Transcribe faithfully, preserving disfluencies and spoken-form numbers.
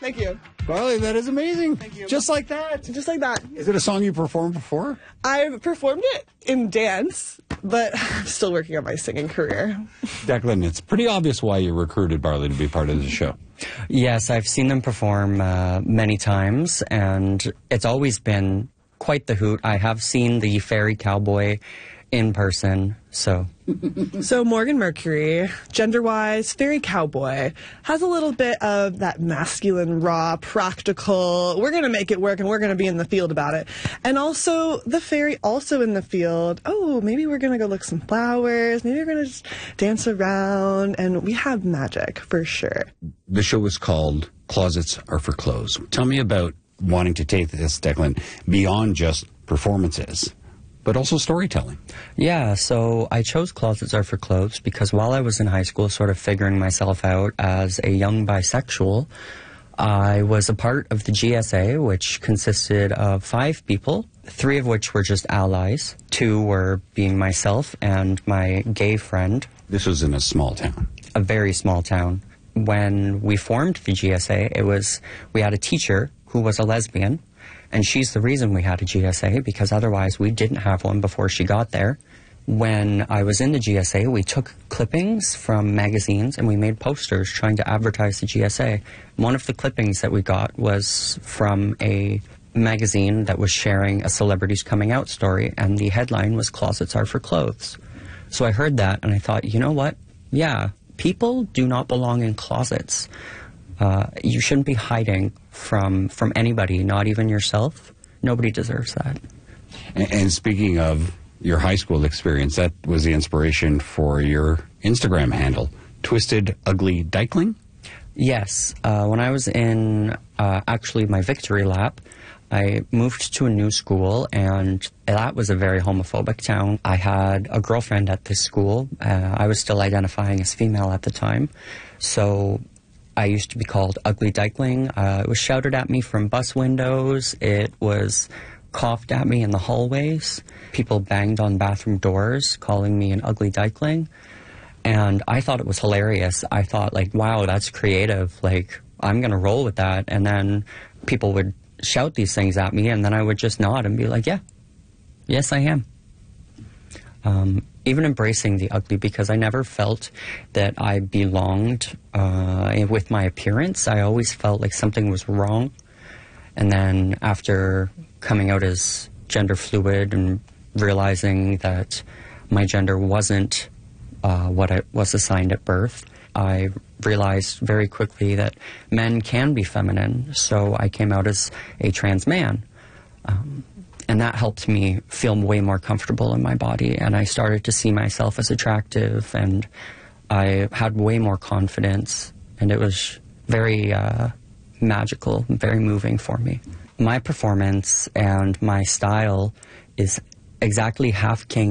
Thank you. Barley, that is amazing. Thank you. Just like that. Just like that. Is it a song you performed before? I've performed it in dance, but I'm still working on my singing career. Declan, it's pretty obvious why you recruited Barley to be part of the show. Yes, I've seen them perform uh, many times, and it's always been quite the hoot. I have seen the Fairy Cowboy in person, so... So Morgan Mercury, gender-wise, Fairy Cowboy, has a little bit of that masculine, raw, practical, we're going to make it work and we're going to be in the field about it. And also, the fairy also in the field, oh, maybe we're going to go look some flowers, maybe we're going to just dance around, and we have magic, for sure. The show is called Closets Are for Clothes. Tell me about wanting to take this, Declan, beyond just performances, but also storytelling. Yeah, so I chose Closets Are for Clothes because while I was in high school sort of figuring myself out as a young bisexual, I was a part of the G S A, which consisted of five people, three of which were just allies. Two were being myself and my gay friend. This was in a small town. A very small town. When we formed the G S A, it was, we had a teacher who was a lesbian, and she's the reason we had a G S A, because otherwise we didn't have one before she got there. When I was in the G S A, we took clippings from magazines and we made posters trying to advertise the G S A. One of the clippings that we got was from a magazine that was sharing a celebrity's coming out story, and the headline was Closets Are for Clothes. So I heard that and I thought, you know what? Yeah, people do not belong in closets. Uh, you shouldn't be hiding from from anybody, not even yourself. Nobody deserves that. And, and speaking of your high school experience, that was the inspiration for your Instagram handle, Twisted Ugly Dykeling? Yes. Uh, when I was in uh, actually my victory lap, I moved to a new school, and that was a very homophobic town. I had a girlfriend at this school. Uh, I was still identifying as female at the time. So I used to be called Ugly Dykeling. Uh, it was shouted at me from bus windows. It was coughed at me in the hallways. People banged on bathroom doors, calling me an ugly dykeling. And I thought it was hilarious. I thought, like, wow, that's creative. Like, I'm going to roll with that. And then people would shout these things at me, and then I would just nod and be like, yeah, yes, I am. Um, even embracing the ugly, because I never felt that I belonged uh, with my appearance. I always felt like something was wrong. And then after coming out as gender fluid and realizing that my gender wasn't uh, what I was assigned at birth, I realized very quickly that men can be feminine. So I came out as a trans man. Um, And that helped me feel way more comfortable in my body, and I started to see myself as attractive, and I had way more confidence, and it was very uh, magical, very moving for me. My performance and my style is exactly half king